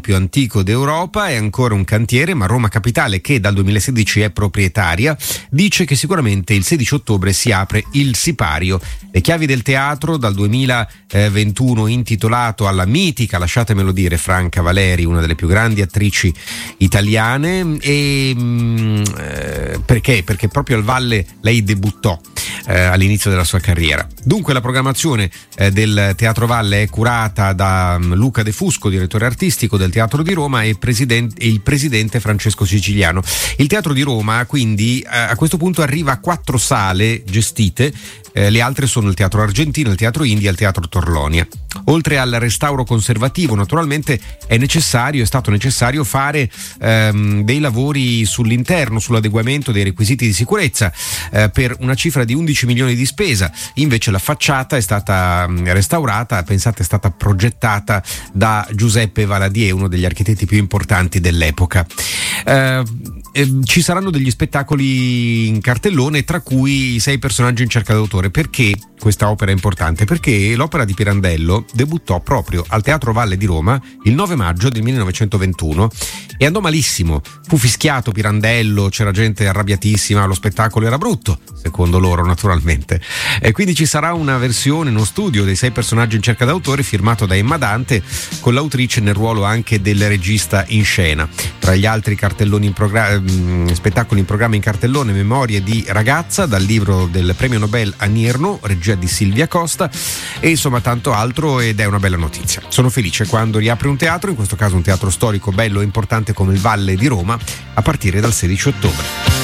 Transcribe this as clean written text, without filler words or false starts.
più antico d'Europa, è ancora un cantiere, ma Roma Capitale, che dal 2016 è proprietaria, dice che sicuramente il 16 ottobre si apre il sipario. Le chiavi del teatro dal 2021, intitolato alla mitica, lasciatemelo dire, Franca Valeri, una delle più grandi attrici italiane. E perché? Perché proprio al Valle lei debuttò all'inizio della sua carriera. Dunque la programmazione del Teatro Valle è curata da Luca De Fusco, direttore artistico del Teatro di Roma, e il presidente Francesco Siciliano. Il Teatro di Roma quindi a questo punto arriva a 4 sale gestite, le altre sono il Teatro Argentino, il Teatro India e il Teatro Torlonia. Oltre al restauro conservativo, naturalmente è stato necessario fare dei lavori sull'interno, sull'adeguamento dei requisiti di sicurezza, per una cifra di 11 milioni di spesa. Invece la facciata è stata restaurata, pensate, è stata progettata da Giuseppe Valadier, uno degli architetti più importanti dell'epoca. Ci saranno degli spettacoli in cartellone, tra cui 6 personaggi in cerca d'autore. Perché questa opera è importante? Perché l'opera di Pirandello debuttò proprio al Teatro Valle di Roma il 9 maggio del 1921 e andò malissimo. Fu fischiato Pirandello, c'era gente arrabbiatissima, lo spettacolo era brutto, secondo loro naturalmente. E quindi ci sarà una versione, uno studio dei 6 personaggi in cerca d'autore firmato da Emma Dante, con l'autrice nel ruolo anche del regista in scena. Tra gli altri cartelloni spettacoli in programma in cartellone, Memorie di ragazza, dal libro del premio Nobel Annie Ernaux, regia di Silvia Costa, e insomma tanto altro, ed è una bella notizia. Sono felice quando riapre un teatro, in questo caso un teatro storico bello e importante come il Valle di Roma, a partire dal 16 ottobre.